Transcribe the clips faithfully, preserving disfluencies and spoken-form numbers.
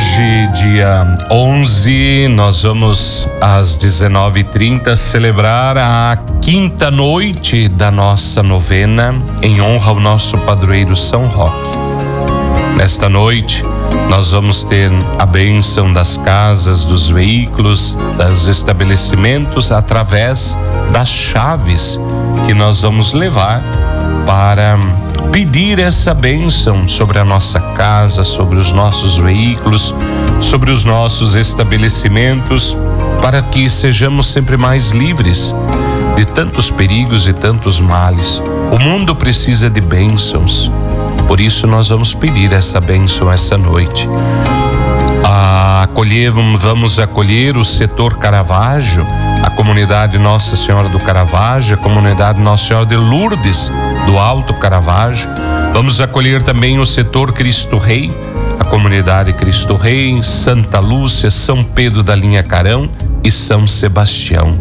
Hoje, dia onze, nós vamos às dezenove e trinta celebrar a quinta noite da nossa novena em honra ao nosso padroeiro São Roque. Nesta noite, nós vamos ter a bênção das casas, dos veículos, dos estabelecimentos através das chaves que nós vamos levar para pedir essa bênção sobre a nossa casa, sobre os nossos veículos, sobre os nossos estabelecimentos, para que sejamos sempre mais livres de tantos perigos e tantos males. O mundo precisa de bênçãos, por isso nós vamos pedir essa bênção essa noite. A acolher, vamos acolher o setor Caravaggio, a comunidade Nossa Senhora do Caravaggio, a comunidade Nossa Senhora de Lourdes do Alto Caravaggio. Vamos acolher também o setor Cristo Rei, a comunidade Cristo Rei, Santa Lúcia, São Pedro da Linha Carão e São Sebastião.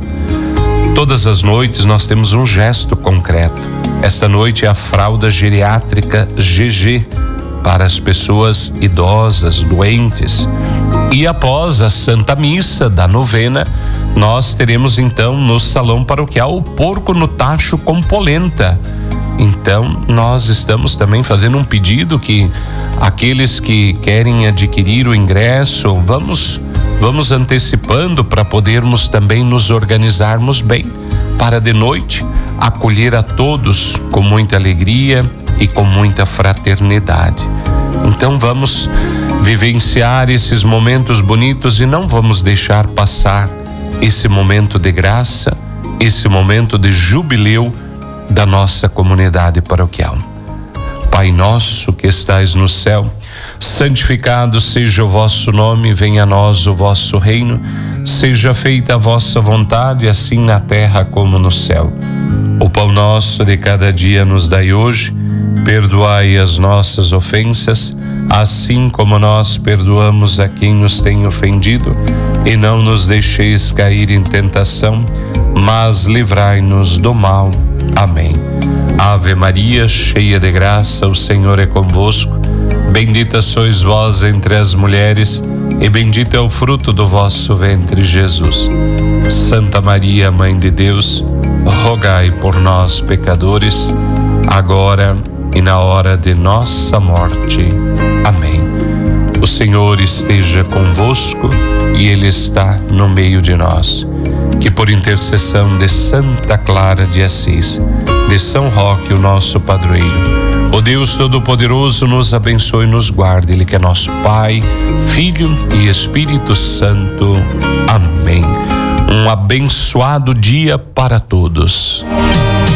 Todas as noites nós temos um gesto concreto. Esta noite é a fralda geriátrica G G para as pessoas idosas, doentes. E após a Santa Missa da novena, nós teremos então no salão paroquial o porco no tacho com polenta. Então nós estamos também fazendo um pedido que aqueles que querem adquirir o ingresso, vamos, vamos antecipando para podermos também nos organizarmos bem, para de noite acolher a todos com muita alegria e com muita fraternidade. Então vamos vivenciar esses momentos bonitos e não vamos deixar passar esse momento de graça, esse momento de jubileu da nossa comunidade paroquial. Pai nosso que estais no céu, santificado seja o vosso nome, venha a nós o vosso reino, seja feita a vossa vontade, assim na terra como no céu. O pão nosso de cada dia nos dai hoje, perdoai as nossas ofensas, assim como nós perdoamos a quem nos tem ofendido, e não nos deixeis cair em tentação, mas livrai-nos do mal. Amém. Ave Maria, cheia de graça, o Senhor é convosco. Bendita sois vós entre as mulheres, e bendito é o fruto do vosso ventre, Jesus. Santa Maria, Mãe de Deus, rogai por nós, pecadores, agora e na hora de nossa morte. Amém. O Senhor esteja convosco e Ele está no meio de nós. Que por intercessão de Santa Clara de Assis, de São Roque, o nosso padroeiro, o Deus Todo-Poderoso nos abençoe e nos guarde. Ele que é nosso Pai, Filho e Espírito Santo. Amém. Um abençoado dia para todos.